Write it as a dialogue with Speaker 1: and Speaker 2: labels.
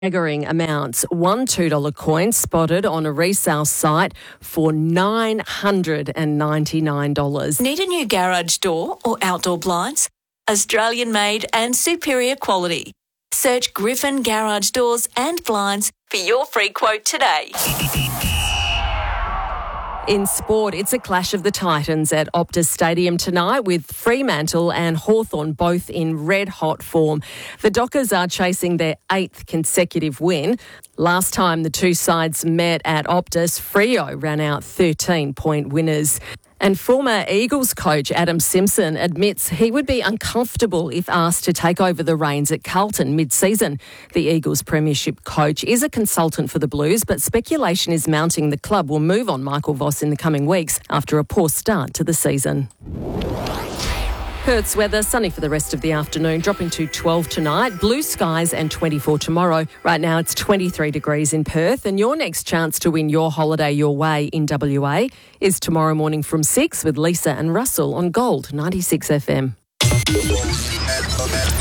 Speaker 1: Staggering amounts. One $2 coin spotted on a resale site for $999.
Speaker 2: Need a new garage door or outdoor blinds? Australian made and superior quality. Search Griffin Garage Doors and Blinds for your free quote today.
Speaker 1: In sport, it's a clash of the Titans at Optus Stadium tonight with Fremantle and Hawthorn both in red-hot form. The Dockers are chasing their 8th consecutive win. Last time the two sides met at Optus, Freo ran out 13-point winners. And former Eagles coach Adam Simpson admits he would be uncomfortable if asked to take over the reins at Carlton mid-season. The Eagles premiership coach is a consultant for the Blues, but speculation is mounting the club will move on Michael Voss in the coming weeks after a poor start to the season. Perth's weather, sunny for the rest of the afternoon, dropping to 12 tonight, blue skies and 24 tomorrow. Right now it's 23 degrees in Perth, and your next chance to win your holiday your way in WA is tomorrow morning from 6 with Lisa and Russell on Gold 96 FM.